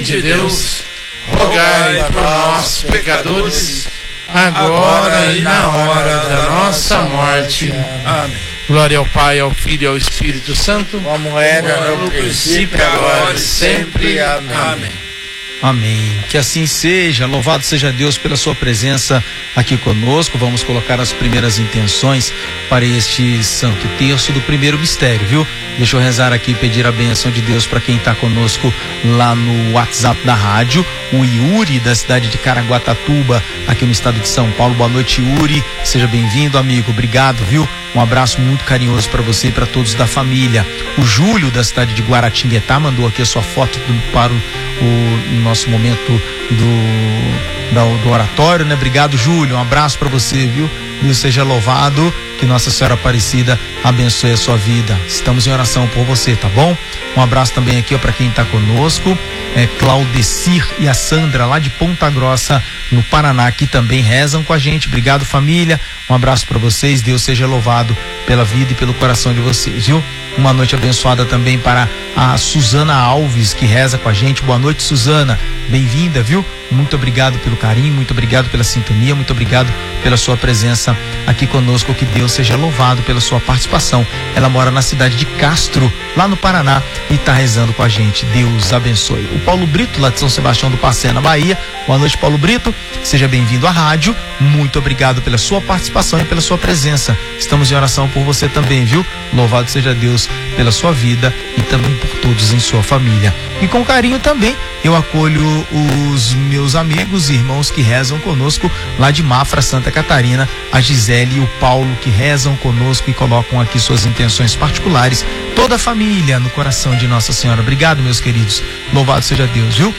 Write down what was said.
de Deus, rogai por nós, pecadores, agora e na hora da nossa morte. Amém. Glória ao Pai, ao Filho e ao Espírito Santo, como era no princípio, agora e sempre. Amém. Amém. Que assim seja. Louvado seja Deus pela sua presença aqui conosco. Vamos colocar as primeiras intenções para este Santo Terço do primeiro mistério, viu? Deixa eu rezar aqui e pedir a bênção de Deus para quem está conosco lá no WhatsApp da rádio. O Yuri, da cidade de Caraguatatuba, aqui no estado de São Paulo. Boa noite, Yuri. Seja bem-vindo, amigo. Obrigado, viu? Um abraço muito carinhoso para você e para todos da família. O Júlio, da cidade de Guaratinguetá, mandou aqui a sua foto para o nosso momento do oratório, né? Obrigado, Júlio. Um abraço para você, viu? Deus seja louvado. Que Nossa Senhora Aparecida abençoe a sua vida. Estamos em oração por você, tá bom? Um abraço também aqui para quem está conosco. Claudecir e a Sandra, lá de Ponta Grossa, no Paraná, que também rezam com a gente. Obrigado, família. Um abraço para vocês. Deus seja louvado pela vida e pelo coração de vocês, viu? Uma noite abençoada também para a Suzana Alves, que reza com a gente. Boa noite, Suzana. Bem-vinda, viu? Muito obrigado pelo carinho, muito obrigado pela sintonia, muito obrigado pela sua presença aqui conosco. Que Deus seja louvado pela sua participação. Ela mora na cidade de Castro, lá no Paraná, e está rezando com a gente. Deus abençoe. O Paulo Brito, lá de São Sebastião do Passé, na Bahia. Boa noite, Paulo Brito. Seja bem-vindo à rádio. Muito obrigado pela sua participação e pela sua presença. Estamos em oração por você também, viu? Louvado seja Deus pela sua vida e também por todos em sua família. E com carinho também eu acolho os meus amigos e irmãos que rezam conosco lá de Mafra, Santa Catarina, a Gisele e o Paulo, que rezam conosco e colocam aqui suas intenções particulares. Toda a família no coração de Nossa Senhora. Obrigado, meus queridos. Louvado seja Deus, viu?